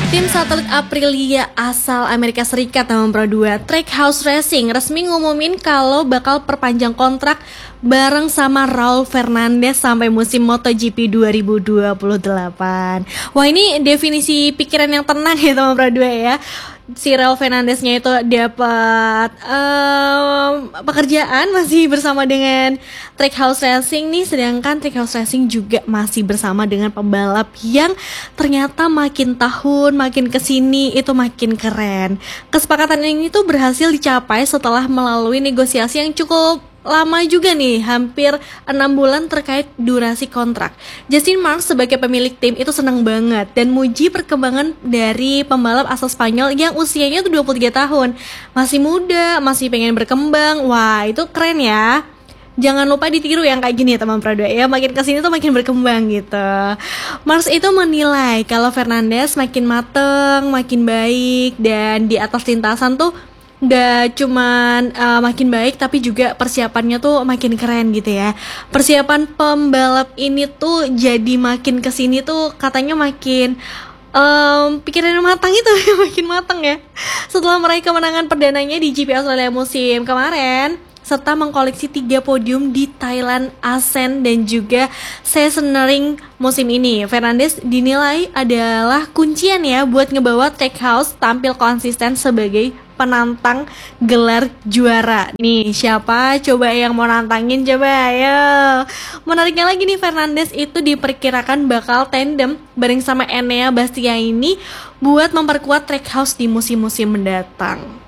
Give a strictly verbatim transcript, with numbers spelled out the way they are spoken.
Tim satelit Aprilia asal Amerika Serikat nomor Pro dua, Trackhouse Racing, resmi ngumumin kalau bakal perpanjang kontrak bareng sama Raul Fernandez sampai musim MotoGP dua ribu dua puluh delapan. Wah, ini definisi pikiran yang tenang ya nomor Pro dua ya. Si Raul Fernandeznya itu dapat um, pekerjaan masih bersama dengan Trackhouse Racing nih, sedangkan Trackhouse Racing juga masih bersama dengan pembalap yang ternyata makin tahun makin kesini itu makin keren. Kesepakatan ini tuh berhasil dicapai setelah melalui negosiasi yang cukup lama juga nih, hampir enam bulan terkait durasi kontrak. Justin Marks sebagai pemilik tim itu senang banget dan muji perkembangan dari pembalap asal Spanyol yang usianya tuh dua puluh tiga tahun. Masih muda, masih pengen berkembang. Wah, itu keren ya. Jangan lupa ditiru yang kayak gini ya teman Prado ya, makin kesini tuh makin berkembang gitu. Mars itu menilai kalau Fernandez makin mateng, makin baik, dan di atas lintasan tuh gak cuman uh, makin baik tapi juga persiapannya tuh makin keren gitu ya. Persiapan pembalap ini tuh jadi makin kesini tuh katanya makin um, pikirannya matang itu makin matang ya. Setelah meraih kemenangan perdananya di G P Australia musim kemarin, serta mengkoleksi tiga podium di Thailand, Asen, dan juga Sachsenring musim ini, Fernandez dinilai adalah kuncian ya buat ngebawa Trackhouse tampil konsisten sebagai penantang gelar juara. Nih, siapa coba yang mau nantangin, coba ayo. Menariknya lagi nih, Fernandez itu diperkirakan bakal tandem bareng sama Enea Bastianini buat memperkuat Trackhouse di musim-musim mendatang.